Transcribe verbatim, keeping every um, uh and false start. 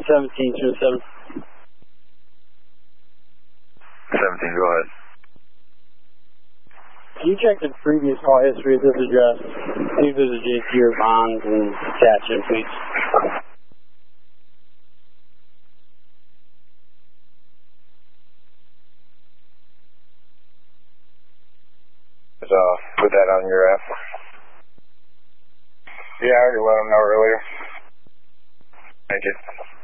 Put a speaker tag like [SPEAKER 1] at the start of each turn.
[SPEAKER 1] seventeen, two seven.
[SPEAKER 2] seventeen, go ahead.
[SPEAKER 1] Can you check the previous call history at this address? See if there's a J T or bonds and attach it, please.
[SPEAKER 2] Uh, put that on your app. Yeah, I already let them know earlier. Thank you.